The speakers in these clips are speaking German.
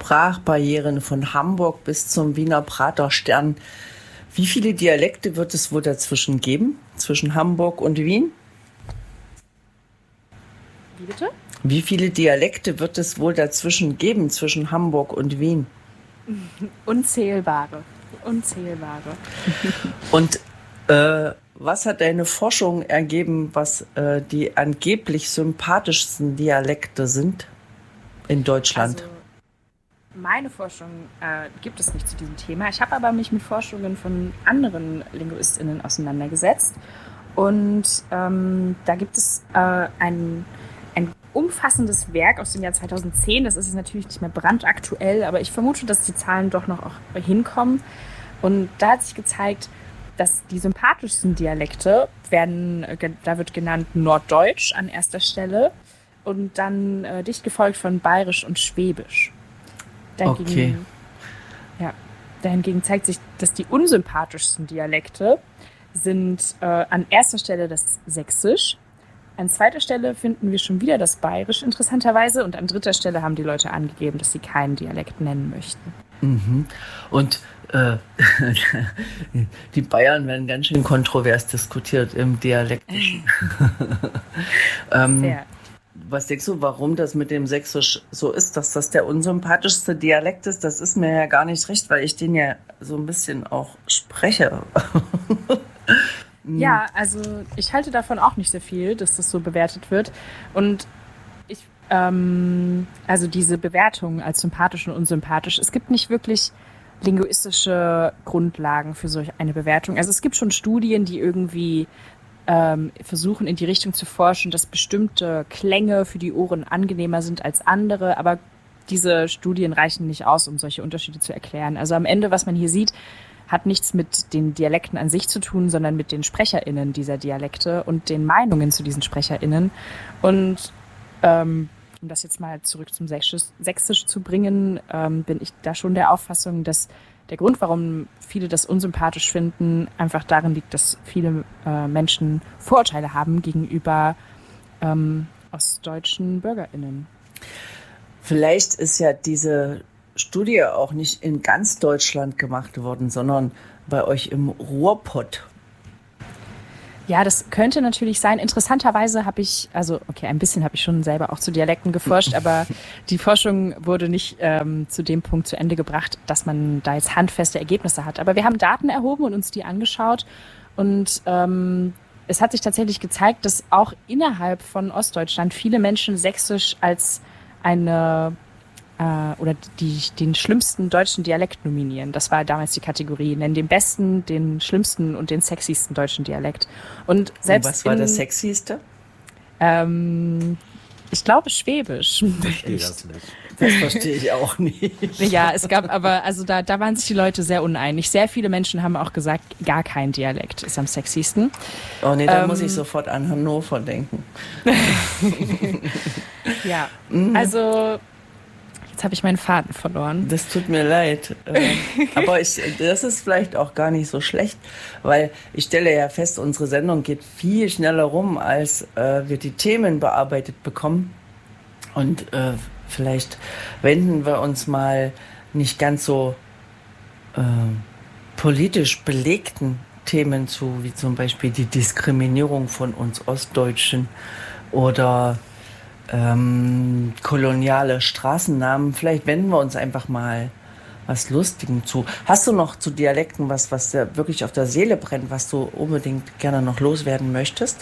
Sprachbarrieren von Hamburg bis zum Wiener Praterstern. Wie viele Dialekte wird es wohl dazwischen geben, zwischen Hamburg und Wien? Wie bitte? Wie viele Dialekte wird es wohl dazwischen geben, zwischen Hamburg und Wien? Unzählbare. Und was hat deine Forschung ergeben, was die angeblich sympathischsten Dialekte sind in Deutschland? Also, meine Forschung gibt es nicht zu diesem Thema. Ich habe aber mich mit Forschungen von anderen LinguistInnen auseinandergesetzt. Und da gibt es ein umfassendes Werk aus dem Jahr 2010. Das ist natürlich nicht mehr brandaktuell, aber ich vermute, dass die Zahlen doch noch auch hinkommen. Und da hat sich gezeigt, dass die sympathischsten Dialekte da wird genannt Norddeutsch an erster Stelle und dann dicht gefolgt von Bayerisch und Schwäbisch. Dahingegen zeigt sich, dass die unsympathischsten Dialekte sind an erster Stelle das Sächsisch. An zweiter Stelle finden wir schon wieder das Bayerisch interessanterweise und an dritter Stelle haben die Leute angegeben, dass sie keinen Dialekt nennen möchten. Mhm. Und die Bayern werden ganz schön kontrovers diskutiert im Dialektischen. Was denkst du, warum das mit dem Sächsisch so ist, dass das der unsympathischste Dialekt ist? Das ist mir ja gar nicht recht, weil ich den ja so ein bisschen auch spreche. Ja, also ich halte davon auch nicht sehr viel, dass das so bewertet wird. Und also diese Bewertung als sympathisch und unsympathisch, es gibt nicht wirklich linguistische Grundlagen für solch eine Bewertung. Also es gibt schon Studien, die irgendwie versuchen, in die Richtung zu forschen, dass bestimmte Klänge für die Ohren angenehmer sind als andere, aber diese Studien reichen nicht aus, um solche Unterschiede zu erklären. Also am Ende, was man hier sieht, hat nichts mit den Dialekten an sich zu tun, sondern mit den SprecherInnen dieser Dialekte und den Meinungen zu diesen SprecherInnen. Und um das jetzt mal zurück zum Sächsisch zu bringen, bin ich da schon der Auffassung, dass der Grund, warum viele das unsympathisch finden, einfach darin liegt, dass viele Menschen Vorurteile haben gegenüber ostdeutschen BürgerInnen. Vielleicht ist ja diese Studie auch nicht in ganz Deutschland gemacht worden, sondern bei euch im Ruhrpott. Ja, das könnte natürlich sein. Interessanterweise ein bisschen habe ich schon selber auch zu Dialekten geforscht, aber die Forschung wurde nicht zu dem Punkt zu Ende gebracht, dass man da jetzt handfeste Ergebnisse hat. Aber wir haben Daten erhoben und uns die angeschaut und es hat sich tatsächlich gezeigt, dass auch innerhalb von Ostdeutschland viele Menschen Sächsisch als den schlimmsten deutschen Dialekt nominieren. Das war damals die Kategorie. Nennen den besten, den schlimmsten und den sexiesten deutschen Dialekt. Und was war das sexyste? Ich glaube Schwäbisch. Ich verstehe das nicht. Das verstehe ich auch nicht. Ja, es gab aber, also da waren sich die Leute sehr uneinig. Sehr viele Menschen haben auch gesagt, gar kein Dialekt ist am sexiesten. Oh nee, da muss ich sofort an Hannover denken. Ja, also jetzt habe ich meinen Faden verloren. Das tut mir leid. Aber das ist vielleicht auch gar nicht so schlecht, weil ich stelle ja fest, unsere Sendung geht viel schneller rum, als wir die Themen bearbeitet bekommen. Und vielleicht wenden wir uns mal nicht ganz so politisch belegten Themen zu, wie zum Beispiel die Diskriminierung von uns Ostdeutschen oder koloniale Straßennamen. Vielleicht wenden wir uns einfach mal was Lustigem zu. Hast du noch zu Dialekten was dir wirklich auf der Seele brennt, was du unbedingt gerne noch loswerden möchtest?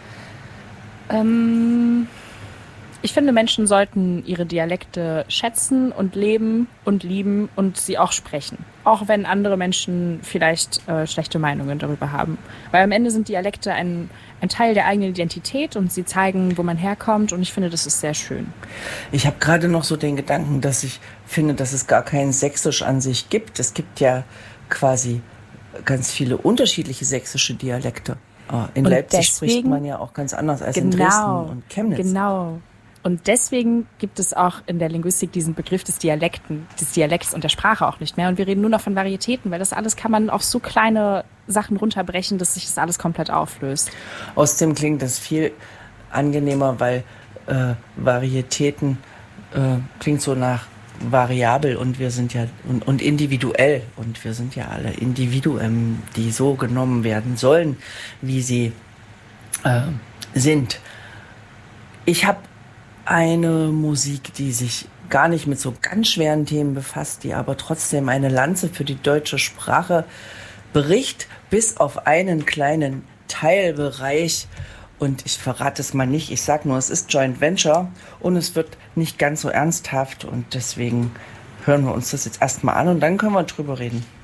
Ich finde, Menschen sollten ihre Dialekte schätzen und leben und lieben und sie auch sprechen. Auch wenn andere Menschen vielleicht schlechte Meinungen darüber haben. Weil am Ende sind Dialekte ein Teil der eigenen Identität und sie zeigen, wo man herkommt und ich finde, das ist sehr schön. Ich habe gerade noch so den Gedanken, dass ich finde, dass es gar kein Sächsisch an sich gibt. Es gibt ja quasi ganz viele unterschiedliche sächsische Dialekte. In und Leipzig spricht man ja auch ganz anders als in Dresden und Chemnitz. Genau. Und deswegen gibt es auch in der Linguistik diesen Begriff des Dialekts und der Sprache auch nicht mehr. Und wir reden nur noch von Varietäten, weil das alles kann man auf so kleine Sachen runterbrechen, dass sich das alles komplett auflöst. Außerdem klingt das viel angenehmer, weil Varietäten klingt so nach variabel und wir sind ja und individuell und wir sind ja alle Individuen, die so genommen werden sollen, wie sie sind. Ich habe eine Musik, die sich gar nicht mit so ganz schweren Themen befasst, die aber trotzdem eine Lanze für die deutsche Sprache bricht, bis auf einen kleinen Teilbereich. Und ich verrate es mal nicht, ich sage nur, es ist Joint Venture und es wird nicht ganz so ernsthaft und deswegen hören wir uns das jetzt erstmal an und dann können wir drüber reden.